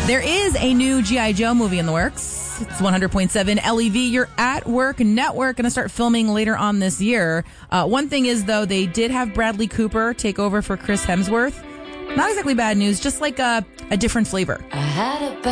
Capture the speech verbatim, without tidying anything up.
There is a new G I. Joe movie in the works. It's one hundred point seven L E V, your At Work network, going to start filming later on this year. Uh, one thing is, though, they did have Bradley Cooper take over for Chris Hemsworth. Not exactly bad news, just like a, a different flavor. I had a